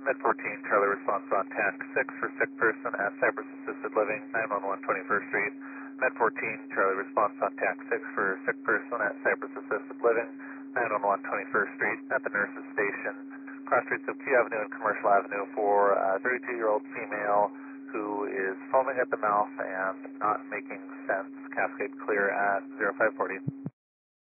Med 14, Charlie response on TAC 6 for sick person at Cypress Assisted Living, 911 21st Street. Med 14, Charlie response on TAC 6 for sick person at Cypress Assisted Living, 911 21st Street at the nurses station, cross streets of Key Avenue and Commercial Avenue for a 32-year-old female who is foaming at the mouth and not making sense. Cascade clear at 0540.